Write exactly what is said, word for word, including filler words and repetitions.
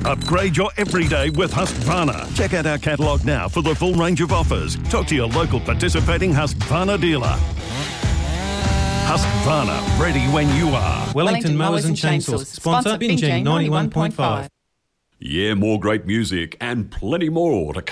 Upgrade your everyday with Husqvarna. Check out our catalogue now for the full range of offers. Talk to your local participating Husqvarna dealer. Husqvarna, ready when you are. Wellington Mowers and Chainsaws. Sponsor Binjing ninety-one point five. Yeah, more great music and plenty more to come.